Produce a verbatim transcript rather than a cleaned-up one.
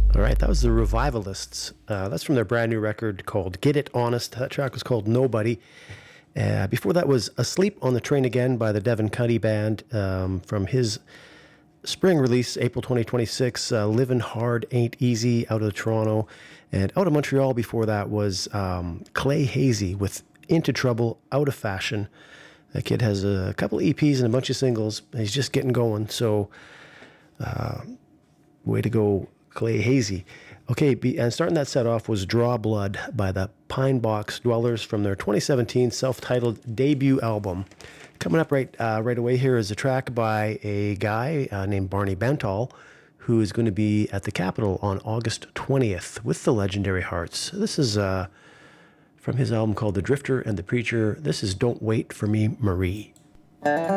All right, that was the Revivalists. Uh, that's from their brand new record called Get It Honest. That track was called Nobody. Uh, before that was Asleep on the Train Again by the Devin Cuddy Band um, from his spring release, April twenty twenty-six. Uh, Living Hard Ain't Easy out of Toronto. And out of Montreal before that was um, Clay Hazy with Into Trouble, Out of Fashion. That kid has a couple E Ps and a bunch of singles. He's just getting going. So, uh, way to go, Clay Hazy. Okay, be, and starting that set off was Draw Blood by the Pine Box Dwellers from their twenty seventeen self-titled debut album. Coming up right uh, right away here is a track by a guy uh, named Barney Bentall, who is going to be at the Capitol on August twentieth with the Legendary Hearts. This is uh, from his album called The Drifter and the Preacher. This is Don't Wait for Me, Marie.